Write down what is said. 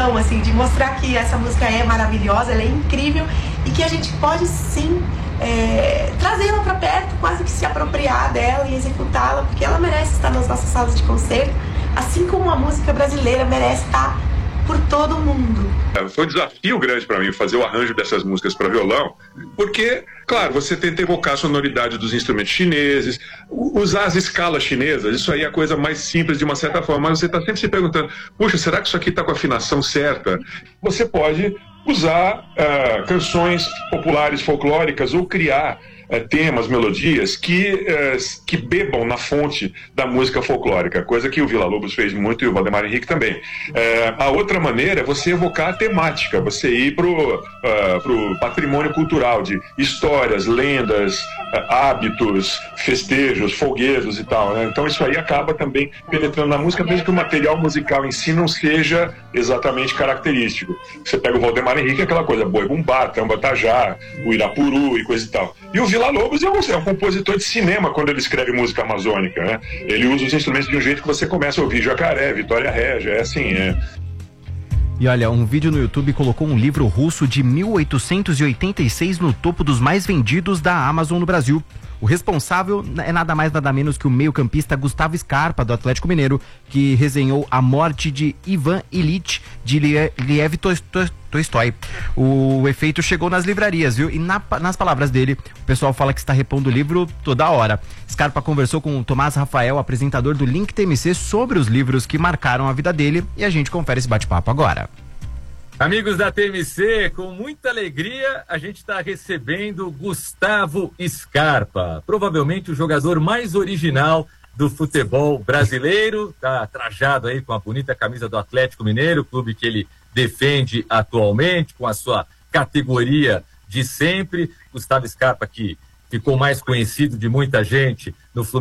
missão, assim, de mostrar que essa música é maravilhosa, ela é incrível e que a gente pode sim trazê-la para perto, quase que se apropriar dela e executá-la, porque ela merece estar nas nossas salas de concerto, assim como a música brasileira merece estar por todo mundo. Foi um desafio grande para mim fazer o arranjo dessas músicas para violão, porque, claro, você tenta evocar a sonoridade dos instrumentos chineses, usar as escalas chinesas, isso aí é a coisa mais simples de uma certa forma, mas você está sempre se perguntando, puxa, será que isso aqui está com a afinação certa? Você pode usar canções populares, folclóricas, ou criar temas, melodias que bebam na fonte da música folclórica, coisa que o Villa-Lobos fez muito e o Valdemar Henrique também. A outra maneira é você evocar a temática, você ir pro patrimônio cultural de histórias, lendas, hábitos, festejos, folguedos e tal, né? Então isso aí acaba também penetrando na música, mesmo que o material musical em si não seja exatamente característico. Você pega o Valdemar Henrique, aquela coisa, boi bumbá, tamba tajá, o Irapuru e coisa e tal. E o Villa-Lobos é um compositor de cinema quando ele escreve música amazônica, né? Ele usa os instrumentos de um jeito que você começa a ouvir jacaré, Vitória Régia, é assim, E olha, um vídeo no YouTube colocou um livro russo de 1886 no topo dos mais vendidos da Amazon no Brasil. O responsável é nada mais nada menos que o meio-campista Gustavo Scarpa, do Atlético Mineiro, que resenhou a morte de Ivan Ilitch de Lev Tolstói. O efeito chegou nas livrarias, viu? E nas palavras dele, o pessoal fala que está repondo o livro toda hora. Scarpa conversou com o Tomás Rafael, apresentador do Link TMC, sobre os livros que marcaram a vida dele, e a gente confere esse bate-papo agora. Amigos da TMC, com muita alegria, a gente está recebendo Gustavo Scarpa, provavelmente o jogador mais original do futebol brasileiro, está trajado aí com a bonita camisa do Atlético Mineiro, clube que ele defende atualmente, com a sua categoria de sempre. Gustavo Scarpa, que ficou mais conhecido de muita gente no Fluminense.